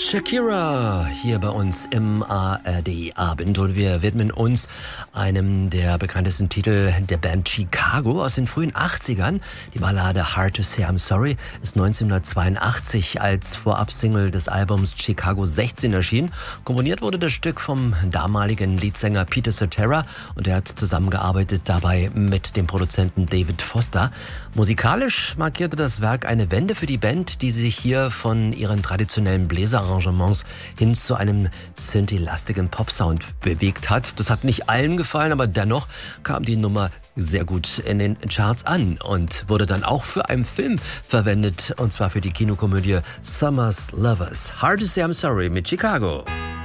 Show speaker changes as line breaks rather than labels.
Shakira hier bei uns im ARD-Abend und wir widmen uns einem der bekanntesten Titel der Band Chicago aus den frühen 80ern. Die Ballade Hard to Say I'm Sorry ist 1982 als Vorabsingle des Albums Chicago 16 erschienen. Komponiert wurde das Stück vom damaligen Leadsänger Peter Cetera und er hat zusammengearbeitet dabei mit dem Produzenten David Foster. Musikalisch markierte das Werk eine Wende für die Band, die sich hier von ihren traditionellen Bläserarrangements hin zu einem synthi-lastigen Popsound bewegt hat. Das hat nicht allen gefallen, aber dennoch kam die Nummer sehr gut in den Charts an und wurde dann auch für einen Film verwendet, und zwar für die Kinokomödie Summer's Lovers. Hard to Say I'm Sorry mit Chicago.